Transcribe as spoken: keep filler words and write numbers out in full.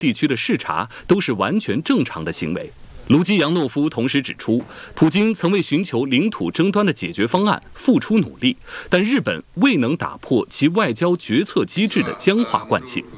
地区的视察都是完全正常的行为。卢基扬诺夫同时指出，普京曾为寻求领土争端的解决方案付出努力，但日本未能打破其外交决策机制的僵化惯性。